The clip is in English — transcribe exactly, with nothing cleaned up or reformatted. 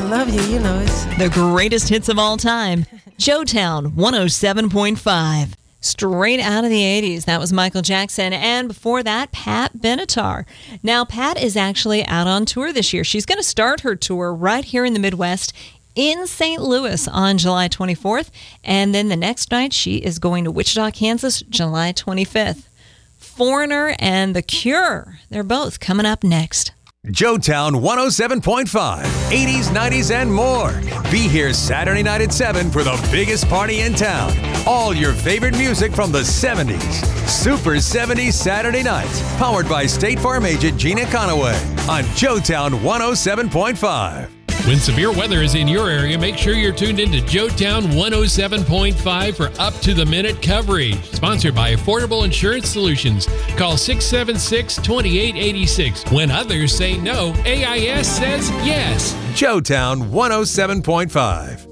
love you, you know. It's the greatest hits of all time. Joetown one oh seven point five. Straight out of the eighties, that was Michael Jackson. And before that, Pat Benatar. Now, Pat is actually out on tour this year. She's going to start her tour right here in the Midwest in Saint Louis on July twenty-fourth. And then the next night, she is going to Wichita, Kansas, July twenty-fifth. Foreigner and The Cure, they're both coming up next. Joetown one oh seven point five, eighties, nineties, and more. Be here Saturday night at seven for the biggest party in town. All your favorite music from the seventies. Super seventies Saturday nights. Powered by State Farm agent Gina Conaway on Joetown one oh seven point five. When severe weather is in your area, make sure you're tuned into Joetown one oh seven point five for up-to-the-minute coverage. Sponsored by Affordable Insurance Solutions. Call six seven six, two eight eight six. When others say no, A I S says yes. Joetown one oh seven point five.